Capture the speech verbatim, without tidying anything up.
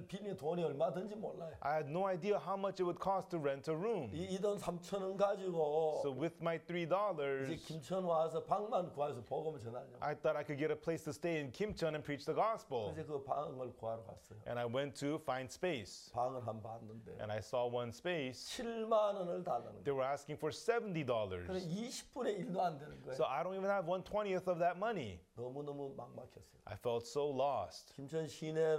살 비니 돈이 얼마든지 몰라요. I had no idea how much it would cost to rent a room. 이 돈 삼천 원 가지고 So with my three 이제 dollars, 김천 와서 방만 구해서 복음을 전하려고. I thought I could get a place to stay in Kimcheon and preach the gospel. 그래서 그 방을 구하러 갔어요. And I went to find space. 방을 한 번 봤는데 And I saw one space. 칠만 원을 달라는 거예요. They were asking for seventy 그래 dollars. 이십분의 일도 안 되는 거예요. So I don't even have one twentieth of that money. 너무너무 막막했어요. I felt so lost. 김천 시내